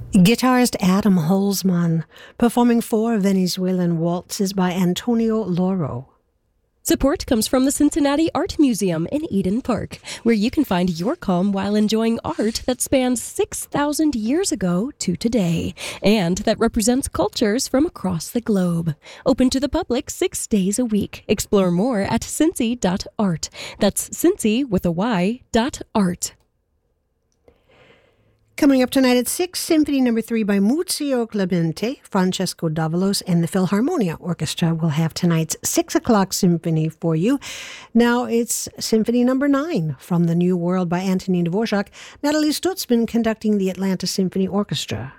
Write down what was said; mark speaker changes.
Speaker 1: Guitarist Adam Holzman performing 4 Venezuelan waltzes by Antonio Loro.
Speaker 2: Support comes from the Cincinnati Art Museum in Eden Park, where you can find your calm while enjoying art that spans 6,000 years ago to today, and that represents cultures from across the globe. Open to the public 6 days a week. Explore more at cincy.art. That's Cincy with a Y, .art.
Speaker 1: Coming up tonight at 6, Symphony No. 3 by Muzio Clemente, Francesco Davalos, and the Philharmonia Orchestra will have tonight's 6 o'clock symphony for you. Now it's Symphony No. 9 from the New World by Antonin Dvorak, Natalie Stutzman conducting the Atlanta Symphony Orchestra.